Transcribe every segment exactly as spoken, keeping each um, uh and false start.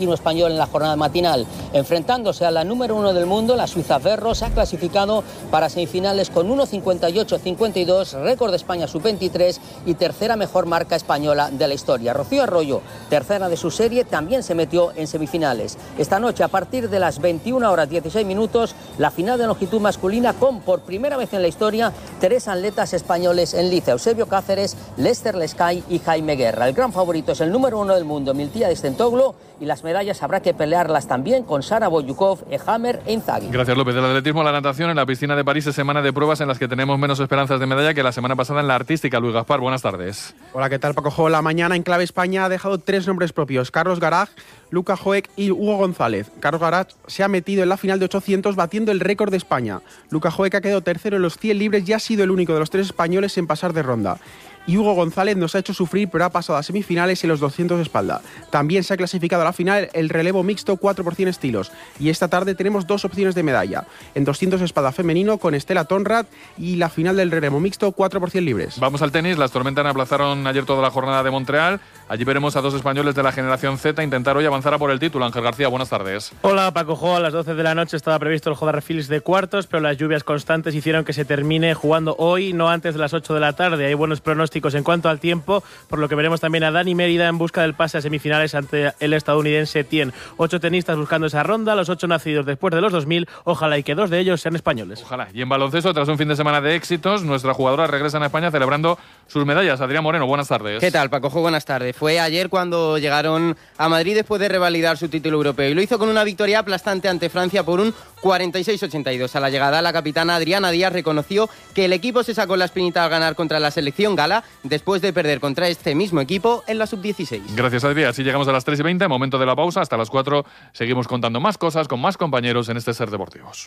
español en la jornada matinal. Enfrentándose a la número uno del mundo, la suiza Ferro se ha clasificado para semifinales con uno cincuenta y ocho cincuenta y dos, récord de España sub veintitrés y tercera mejor marca española de la historia. Rocío Arroyo, tercera de su serie, también se metió en semifinales. Esta noche, a partir de las veintiuna horas dieciséis minutos, la final de longitud masculina con, por primera vez en la historia, tres atletas españoles en liza: Eusebio Cáceres, Lester Lescay y Jaime Guerra. El gran favorito es el número uno del mundo, Miltiades Centoglu, y las medallas habrá que pelearlas también con Sara Boyukov, Ehammer e Inzaghi. Gracias, López. Del atletismo a la natación, en la piscina de París es semana de pruebas en las que tenemos menos esperanzas de medalla que la semana pasada en la artística. Luis Gaspar, buenas tardes. Hola, ¿qué tal, Paco? La mañana en Clave España ha dejado tres nombres propios: Carlos Garag, Luca Joek y Hugo González. Carlos Garag se ha metido en la final de ochocientos batiendo el récord de España. Luca Joek ha quedado tercero en los cien libres y ha sido el único de los tres españoles en pasar de ronda. Y Hugo González nos ha hecho sufrir, pero ha pasado a semifinales en los doscientos de espalda. También se ha clasificado a la final el relevo mixto cuatro por cien estilos. Y esta tarde tenemos dos opciones de medalla: en doscientos de espalda femenino con Estela Tonrat y la final del relevo mixto cuatro por cien libres. Vamos al tenis. Las tormentas aplazaron ayer toda la jornada de Montreal. Allí veremos a dos españoles de la generación Z intentar hoy avanzar a por el título. Ángel García, buenas tardes. Hola, Paco Jo. A las doce de la noche estaba previsto el Jodar Phillips de cuartos, pero las lluvias constantes hicieron que se termine jugando hoy, no antes de las ocho de la tarde. Hay buenos pronósticos en cuanto al tiempo, por lo que veremos también a Dani Mérida en busca del pase a semifinales ante el estadounidense Tien. Ocho tenistas buscando esa ronda, los ocho nacidos después de los dos mil, ojalá y que dos de ellos sean españoles. Ojalá. Y en baloncesto, tras un fin de semana de éxitos, nuestras jugadoras regresan a España celebrando sus medallas. Adrián Moreno, buenas tardes. ¿Qué tal, Paco? Buenas tardes. Fue ayer cuando llegaron a Madrid después de revalidar su título europeo y lo hizo con una victoria aplastante ante Francia por un cuarenta y seis ochenta y dos. A la llegada, la capitana Adriana Díaz reconoció que el equipo se sacó la espinita al ganar contra la selección gala después de perder contra este mismo equipo en la sub dieciséis. Gracias, Adrián. Así llegamos a las tres y veinte, momento de la pausa. Hasta las cuatro seguimos contando más cosas con más compañeros en este Ser Deportivos.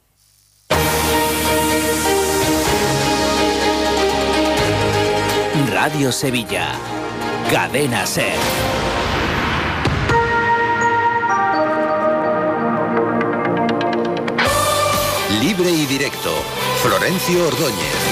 Radio Sevilla, Cadena Ser. Libre y directo, Florencio Ordóñez.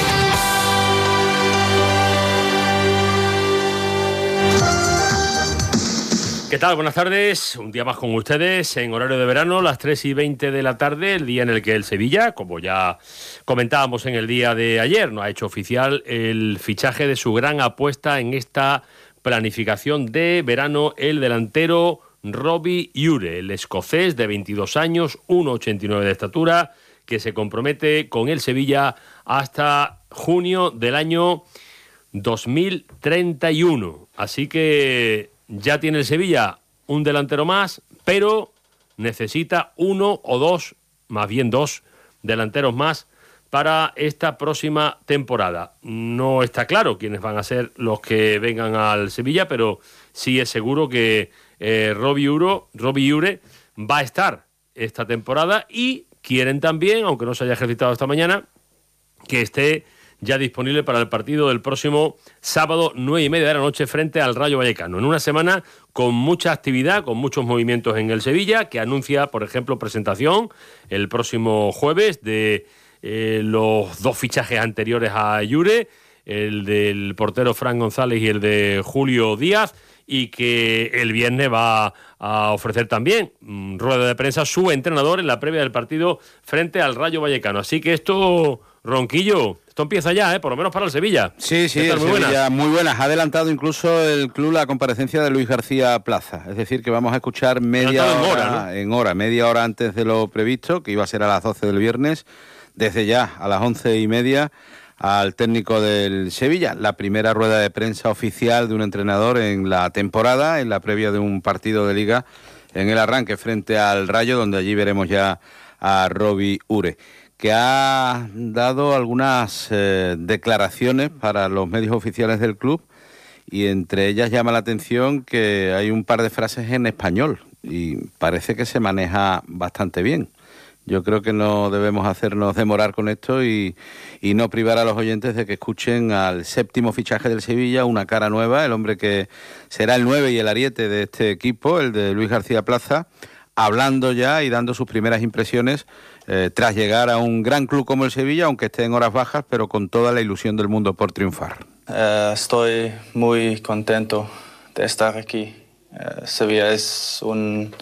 ¿Qué tal? Buenas tardes. Un día más con ustedes en horario de verano, las tres y veinte de la tarde, el día en el que el Sevilla, como ya comentábamos en el día de ayer, no ha hecho oficial el fichaje de su gran apuesta en esta planificación de verano, el delantero Robbie Ure, el escocés de veintidós años, uno ochenta y nueve de estatura, que se compromete con el Sevilla hasta junio del año dos mil treinta y uno. Así que ya tiene el Sevilla un delantero más, pero necesita uno o dos, más bien dos delanteros más para esta próxima temporada. No está claro quiénes van a ser los que vengan al Sevilla, pero sí es seguro que eh, Robbie Ure, Robbie Ure va a estar esta temporada y quieren también, aunque no se haya ejercitado esta mañana, que esté ya disponible para el partido del próximo sábado, nueve y media de la noche, frente al Rayo Vallecano. En una semana con mucha actividad, con muchos movimientos en el Sevilla, que anuncia, por ejemplo, presentación el próximo jueves de eh, los dos fichajes anteriores a Ure, el del portero Fran González y el de Julio Díaz, y que el viernes va a ofrecer también mm, rueda de prensa su entrenador en la previa del partido frente al Rayo Vallecano. Así que esto, Ronquillo, esto empieza ya, ¿eh? Por lo menos para el Sevilla. Sí, sí, el muy Sevilla, buenas. muy buenas. Ha adelantado incluso el club la comparecencia de Luis García Plaza. Es decir, que vamos a escuchar media hora, en hora, ¿no? en hora, media hora antes de lo previsto, que iba a ser a las doce del viernes, desde ya a las once y media, al técnico del Sevilla. La primera rueda de prensa oficial de un entrenador en la temporada, en la previa de un partido de Liga, en el arranque frente al Rayo, donde allí veremos ya a Robbie Ure, que ha dado algunas eh, declaraciones para los medios oficiales del club, y entre ellas llama la atención que hay un par de frases en español y parece que se maneja bastante bien. Yo creo que no debemos hacernos demorar con esto y, y no privar a los oyentes de que escuchen al séptimo fichaje del Sevilla, una cara nueva, el hombre que será el nueve y el ariete de este equipo, el de Luis García Plaza, hablando ya y dando sus primeras impresiones eh, tras llegar a un gran club como el Sevilla, aunque esté en horas bajas, pero con toda la ilusión del mundo por triunfar. Uh, estoy muy contento de estar aquí Eh, Sevilla es un,